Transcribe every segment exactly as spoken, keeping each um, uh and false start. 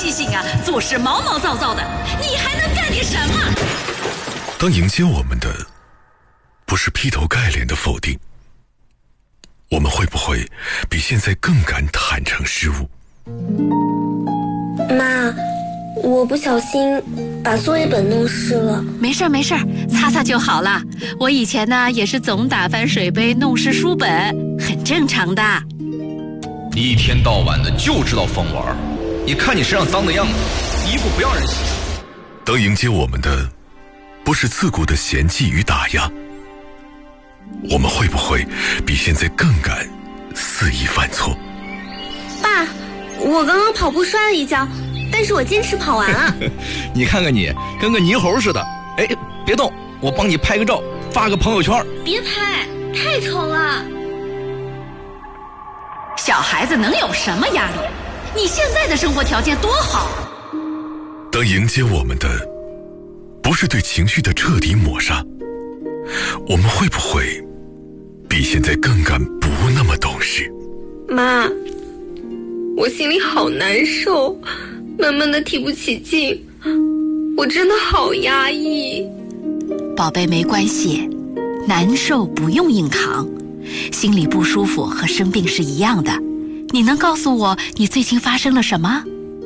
细心啊，做事毛毛躁躁的，你还能干点什么？ 当迎接我们的不是劈头盖脸的否定，我们会不会比现在更敢坦诚失误？ 妈，我不小心把作业本弄湿了。 没事没事，擦擦就好了。我以前呢也是总打翻水杯弄湿书本，很正常的。 你一天到晚的就知道疯玩，你看你身上脏的样子，衣服不要人洗。 当迎接我们的不是自古的嫌弃与打压，我们会不会比现在更敢肆意犯错？ 爸，我刚刚跑步摔了一跤，但是我坚持跑完了。 你看看你跟个泥猴似的，哎，别动，我帮你拍个照发个朋友圈。 别拍，太丑了。 小孩子能有什么压力？你现在的生活条件多好。 当迎接我们的不是对情绪的彻底抹杀，我们会不会比现在更敢不那么懂事？ 妈，我心里好难受，闷闷的提不起劲，我真的好压抑。 宝贝，没关系，难受不用硬扛，心里不舒服和生病是一样的。你能告诉我你最近发生了什么？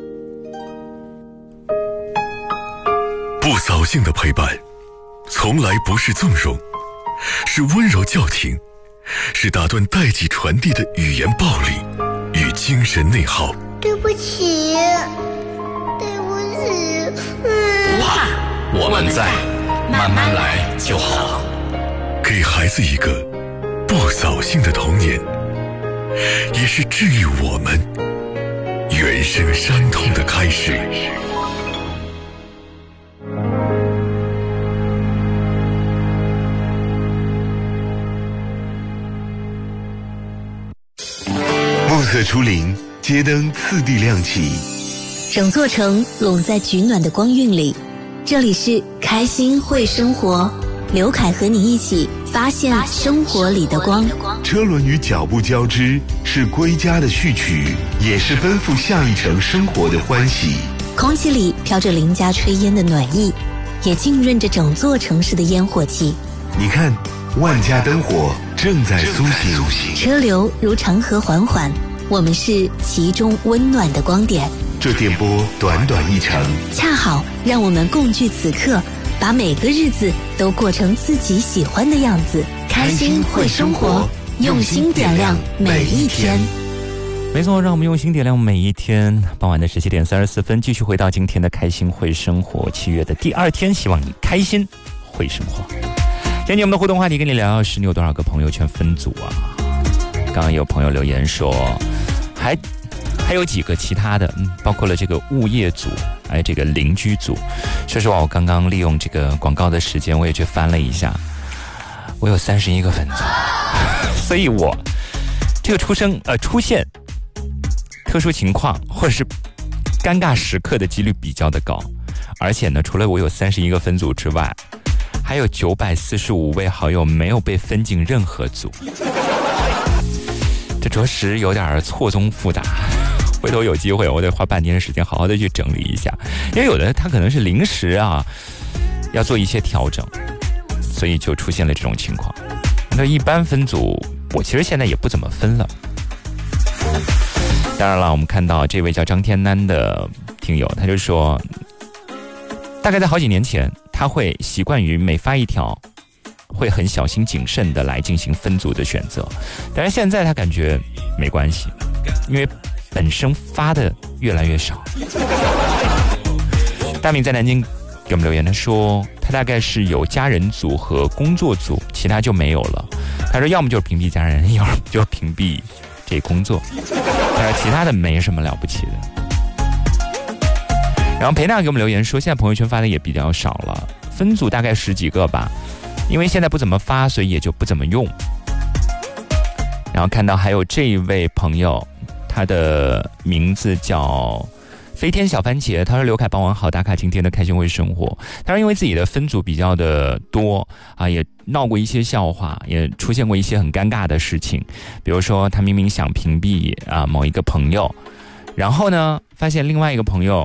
不扫兴的陪伴从来不是纵容，是温柔叫停，是打断代际传递的语言暴力与精神内耗。 对不起，对不起。 不怕，我们在，慢慢来就好。 给孩子一个不扫兴的童年，也是治愈我们原生伤痛的开始。 暮色初临，街灯次第亮起， 整座城笼在取暖的光晕里。这里是开心会生活，刘凯和你一起发现生活里的光。 车轮与脚步交织，是归家的序曲，也是奔赴下一程生活的欢喜。 空气里飘着邻家炊烟的暖意，也浸润着整座城市的烟火气。 你看，万家灯火正在苏醒， 车流如长河缓缓，我们是其中温暖的光点。 这电波短短一程， 恰好让我们共聚此刻，把每个日子都过成自己喜欢的样子。开心会生活，用心点亮每一天。 没错，让我们用心点亮每一天。傍晚的十七点三十四分，继续回到今天的开心会生活，七月的第二天，希望你开心会生活。今天我们的互动话题跟你聊聊是你有多少个朋友圈分组啊？刚刚有朋友留言说，还还有几个其他的，嗯，包括了这个物业组，还有这个邻居组。说实话，我刚刚利用这个广告的时间，我也去翻了一下，我有三十一个分组，所以我这个出生呃出现特殊情况或者是尴尬时刻的几率比较的高，而且呢，除了我有三十一个分组之外，还有九百四十五位好友没有被分进任何组，这着实有点错综复杂。回头有机会我得花半天的时间好好的去整理一下，因为有的他可能是临时啊要做一些调整，所以就出现了这种情况。那一般分组我其实现在也不怎么分了。当然了，我们看到这位叫张天南的听友，他就说大概在好几年前他会习惯于每发一条会很小心谨慎的来进行分组的选择，但是现在他感觉没关系，因为本身发的越来越少。大明在南京给我们留言，他说他大概是有家人组和工作组，其他就没有了。他说要么就是屏蔽家人，要么就是屏蔽这工作，但是其他的没什么了不起的。然后裴娜给我们留言说，现在朋友圈发的也比较少了，分组大概十几个吧，因为现在不怎么发，所以也就不怎么用。然后看到还有这一位朋友，他的名字叫飞天小番茄，他说刘凯傍晚好，打卡今天的开心会生活。他说因为自己的分组比较的多啊，也闹过一些笑话，也出现过一些很尴尬的事情，比如说他明明想屏蔽啊某一个朋友，然后呢发现另外一个朋友